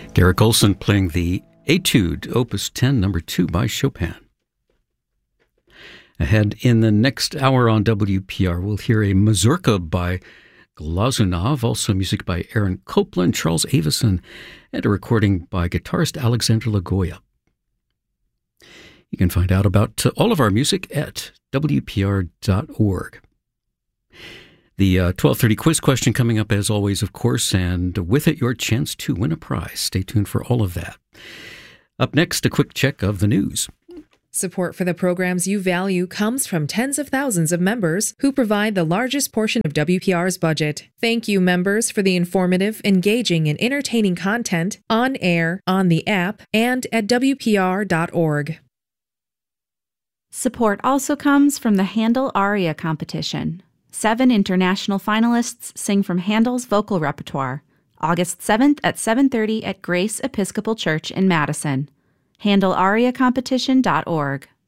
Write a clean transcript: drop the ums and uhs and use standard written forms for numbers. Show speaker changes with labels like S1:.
S1: Garrick Olson playing the Etude, Opus 10, number 2 by Chopin. Ahead in the next hour on WPR, we'll hear a mazurka by Glazunov, also music by Aaron Copland, Charles Avison, and a recording by guitarist Alexander Lagoya. You can find out about all of our music at WPR.org. The 12:30 quiz question coming up as always, of course, and with it, your chance to win a prize. Stay tuned for all of that. Up next, a quick check of the news.
S2: Support for the programs you value comes from tens of thousands of members who provide the largest portion of WPR's budget. Thank you, members, for the informative, engaging, and entertaining content on air, on the app, and at WPR.org.
S3: Support also comes from the Handel Aria Competition. 7 international finalists sing from Handel's vocal repertoire. August 7th at 7:30 at Grace Episcopal Church in Madison. HandelAriaCompetition.org.